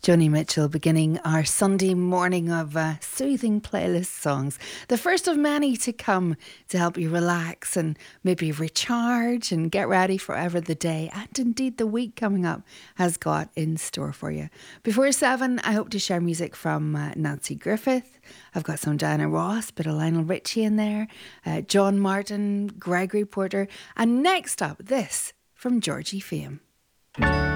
Joni Mitchell beginning our Sunday morning of soothing playlist songs. The first of many to come to help you relax and maybe recharge and get ready for whatever the day and indeed the week coming up has got in store for you. Before 7, I hope to share music from Nancy Griffith. I've got some Diana Ross, bit of Lionel Richie in there, John Martin, Gregory Porter, and next up, this from Georgie Fame.